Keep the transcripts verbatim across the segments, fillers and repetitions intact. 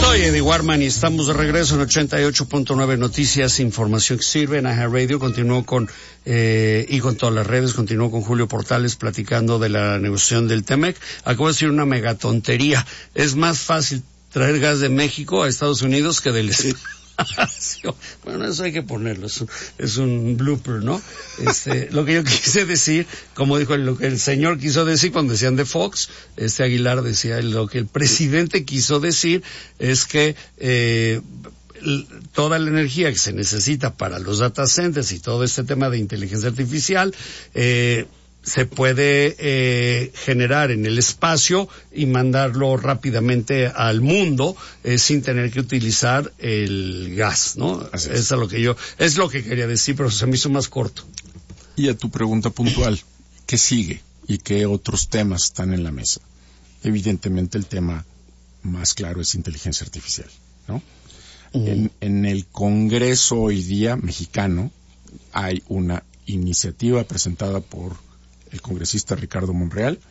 Soy Eddie Warman y estamos de regreso en ochenta y ocho punto nueve Noticias, información que sirve en Aja Radio. Continúo con, eh, y con todas las redes, continúo con Julio Portales platicando de la negociación del Temec. Acabo de decir una megatontería. Es más fácil traer gas de México a Estados Unidos que del espacio. Bueno, eso hay que ponerlo, es un, es un blooper, ¿no? Este, lo que yo quise decir, como dijo lo que el señor quiso decir cuando decían de Fox, este Aguilar decía, lo que el presidente quiso decir es que eh, toda la energía que se necesita para los data centers y todo este tema de inteligencia artificial, eh, se puede eh, generar en el espacio y mandarlo rápidamente al mundo eh, sin tener que utilizar el gas, ¿no? Así es. Eso es lo que yo, es lo que quería decir, pero se me hizo más corto. Y a tu pregunta puntual, ¿qué sigue? ¿Y qué otros temas están en la mesa? Evidentemente el tema más claro es inteligencia artificial, ¿no? Uh-huh. En, en el Congreso hoy día mexicano hay una iniciativa presentada por el congresista Ricardo Monreal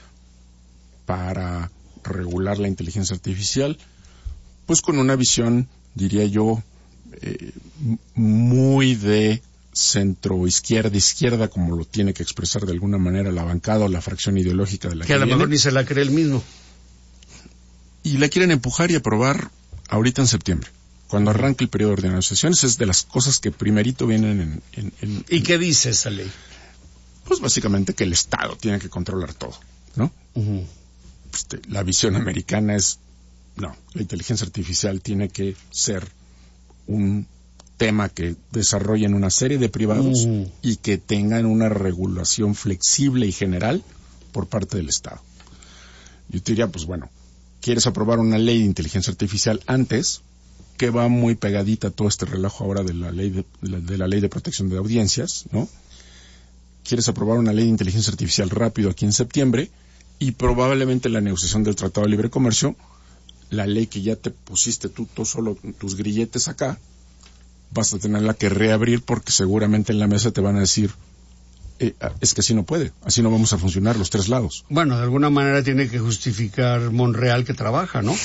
para regular la inteligencia artificial, pues con una visión, diría yo, eh, muy de centro izquierda izquierda, como lo tiene que expresar de alguna manera la bancada o la fracción ideológica de la que, que a lo viene. mejor ni se la cree él mismo. Y la quieren empujar y aprobar ahorita en septiembre, cuando arranque el periodo de negociaciones. Es de las cosas que primerito vienen en... en, en ¿Y qué dice esa ley? Pues básicamente que el Estado tiene que controlar todo, ¿no? Uh-huh. Pues te, la visión americana es, no, la inteligencia artificial tiene que ser un tema que desarrollen una serie de privados uh-huh. y que tengan una regulación flexible y general por parte del Estado. Yo te diría, pues bueno, ¿quieres aprobar una ley de inteligencia artificial antes? Que va muy pegadita a todo este relajo ahora de la ley de, de, la, de la ley de protección de audiencias, ¿no? Quieres aprobar una ley de inteligencia artificial rápido aquí en septiembre y probablemente la negociación del Tratado de Libre Comercio, la ley que ya te pusiste tú, tú solo tus grilletes acá, vas a tenerla que reabrir porque seguramente en la mesa te van a decir, eh, es que así no puede, así no vamos a funcionar los tres lados. Bueno, de alguna manera tiene que justificar Monreal que trabaja, ¿no?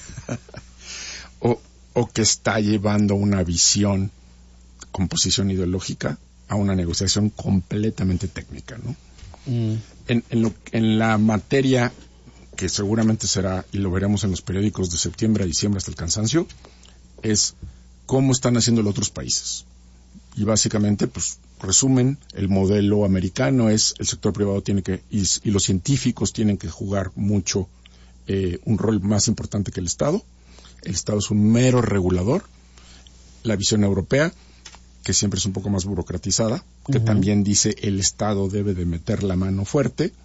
o, o que está llevando una visión con posición ideológica a una negociación completamente técnica, ¿no? Mm. En, en, lo, en la materia que seguramente será, y lo veremos en los periódicos de septiembre a diciembre hasta el cansancio, es cómo están haciendo los otros países. Y básicamente, pues, resumen, el modelo americano es el sector privado tiene que, y, y los científicos tienen que jugar mucho, eh, un rol más importante que el Estado. El Estado es un mero regulador. La visión europea, que siempre es un poco más burocratizada, que uh-huh. también dice el Estado debe de meter la mano fuerte,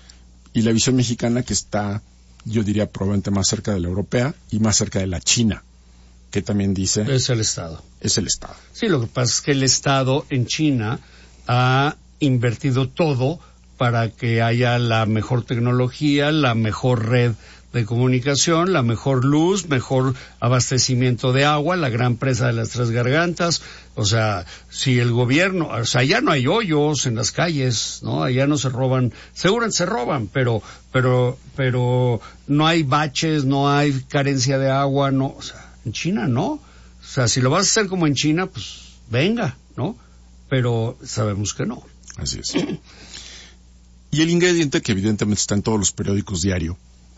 y la visión mexicana que está, yo diría, probablemente más cerca de la europea y más cerca de la China, que también dice... Es el Estado. Es el Estado. Sí, lo que pasa es que el Estado en China ha invertido todo para que haya la mejor tecnología, la mejor red de comunicación, la mejor luz, mejor abastecimiento de agua, la gran presa de las Tres Gargantas. O sea, si el gobierno, o sea, ya no hay hoyos en las calles, ¿no? Allá no se roban, seguro se roban, pero, pero, pero no hay baches, no hay carencia de agua, no, o sea, en China no. O sea, si lo vas a hacer como en China, pues venga, ¿no? Pero sabemos que no. Así es. Y el ingrediente que evidentemente está en todos los periódicos diario,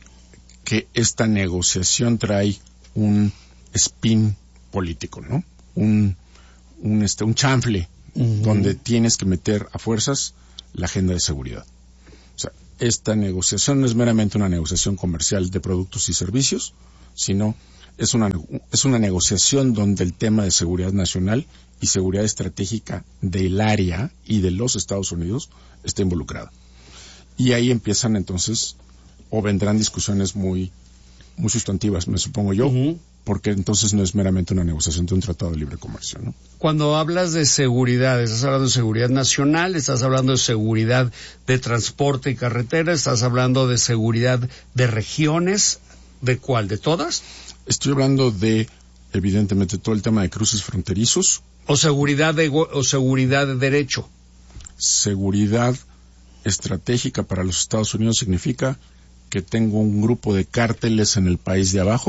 que esta negociación trae un spin político, ¿no? Un, un, este, un chanfle, uh-huh. donde tienes que meter a fuerzas la agenda de seguridad. O sea, esta negociación no es meramente una negociación comercial de productos y servicios, sino es una, es una negociación donde el tema de seguridad nacional y seguridad estratégica del área y de los Estados Unidos está involucrado. Y ahí empiezan entonces, o vendrán discusiones muy, muy sustantivas, me supongo yo, uh-huh. porque entonces no es meramente una negociación de un tratado de libre comercio, ¿no? Cuando hablas de seguridad, ¿estás hablando de seguridad nacional? ¿Estás hablando de seguridad de transporte y carretera? ¿Estás hablando de seguridad de regiones? ¿De cuál? ¿De todas? Estoy hablando de, evidentemente, todo el tema de cruces fronterizos. ¿O seguridad de, o seguridad de derecho? Seguridad estratégica para los Estados Unidos significa que tengo un grupo de cárteles en el país de abajo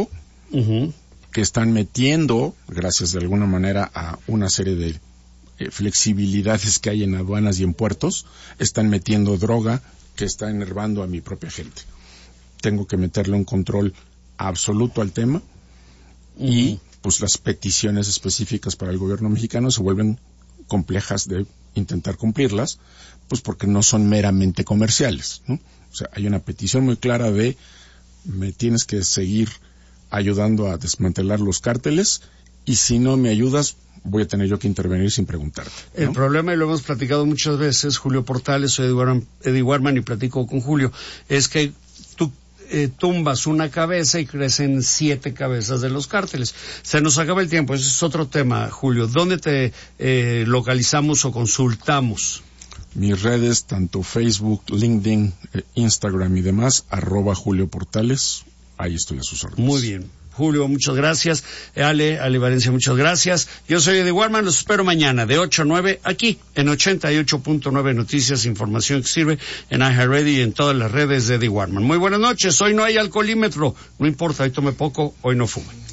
uh-huh. que están metiendo, gracias de alguna manera a una serie de eh, flexibilidades que hay en aduanas y en puertos, están metiendo droga que está enervando a mi propia gente. Tengo que meterle un control absoluto al tema uh-huh. y pues las peticiones específicas para el gobierno mexicano se vuelven complejas de intentar cumplirlas, pues porque no son meramente comerciales, ¿no? O sea, hay una petición muy clara de me tienes que seguir ayudando a desmantelar los cárteles y si no me ayudas voy a tener yo que intervenir sin preguntarte, ¿no? El problema, y lo hemos platicado muchas veces, Julio Portales, soy Eddie Warman y platico con Julio, es que tú eh, tumbas una cabeza y crecen siete cabezas de los cárteles. Se nos acaba el tiempo, ese es otro tema, Julio. ¿Dónde te eh, localizamos o consultamos? Mis redes, tanto Facebook, LinkedIn, eh, Instagram y demás, arroba Julio Portales, ahí estoy a sus órdenes. Muy bien. Julio, muchas gracias. Ale, Ale Valencia, muchas gracias. Yo soy Eddie Warman, los espero mañana de ocho a nueve aquí en ochenta y ocho punto nueve Noticias, información que sirve en iHeartRadio y en todas las redes de Eddie Warman. Muy buenas noches, hoy no hay alcoholímetro, no importa, hoy tome poco, hoy no fume.